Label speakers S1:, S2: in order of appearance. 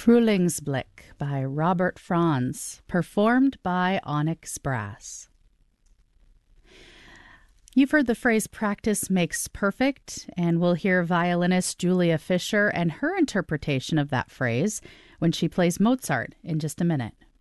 S1: Frühlingsblick by Robert Franz, performed by Onyx Brass. You've heard the phrase practice makes perfect, and we'll hear violinist Julia Fischer and her interpretation of that phrase when she plays Mozart in just a minute.